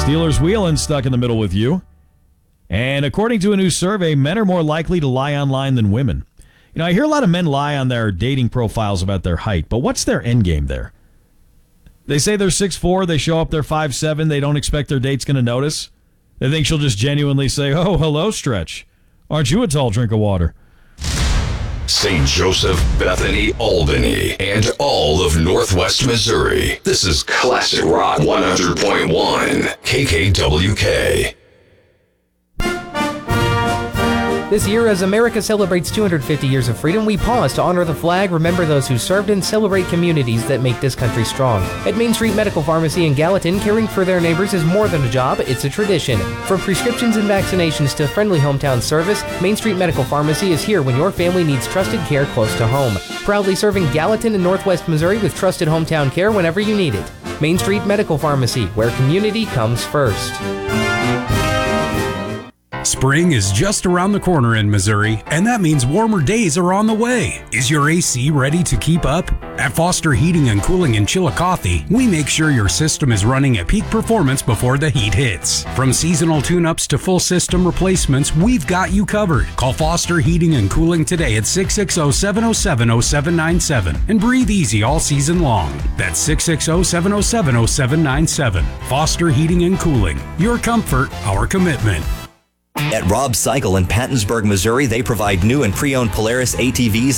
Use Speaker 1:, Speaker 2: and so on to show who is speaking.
Speaker 1: Steelers wheeling stuck in the middle with you. And according to a new survey, men are more likely to lie online than women. You know, I hear a lot of men lie on their dating profiles about their height, but what's their end game there? They say they're 6'4", they show up they're 5'7", they don't expect their date's going to notice. They think she'll just genuinely say, "Oh, hello, Stretch. Aren't you a tall drink of water?"
Speaker 2: St. Joseph, Bethany, Albany, and all of Northwest Missouri. This is Classic Rock 100.1 KKWK.
Speaker 3: This year, as America celebrates 250 years of freedom, we pause to honor the flag, remember those who served, and celebrate communities that make this country strong. At Main Street Medical Pharmacy in Gallatin, caring for their neighbors is more than a job, it's a tradition. From prescriptions and vaccinations to friendly hometown service, Main Street Medical Pharmacy is here when your family needs trusted care close to home. Proudly serving Gallatin and Northwest Missouri with trusted hometown care whenever you need it. Main Street Medical Pharmacy, where community comes first.
Speaker 4: Spring is just around the corner in Missouri, and that means warmer days are on the way. Is your AC ready to keep up? At Foster Heating and Cooling in Chillicothe, we make sure your system is running at peak performance before the heat hits. From seasonal tune-ups to full system replacements, we've got you covered. Call Foster Heating and Cooling today at 660-707-0797 and breathe easy all season long. That's 660-707-0797. Foster Heating and Cooling. Your comfort, our commitment.
Speaker 5: At Rob Cycle in Pattonsburg, Missouri, they provide new and pre-owned Polaris ATVs